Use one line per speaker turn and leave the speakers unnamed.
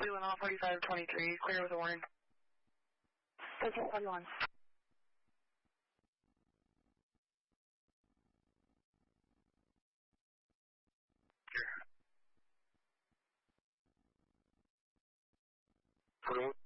Doing all 4523, clear with a warning.
1341.
Sure. 41.